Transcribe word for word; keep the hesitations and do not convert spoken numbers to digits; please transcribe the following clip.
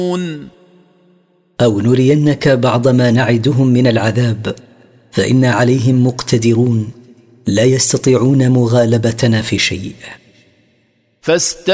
أو نرينك بعض ما نعدهم من العذاب فإنا عليهم مقتدرون لا يستطيعون مغالبتنا في شيء.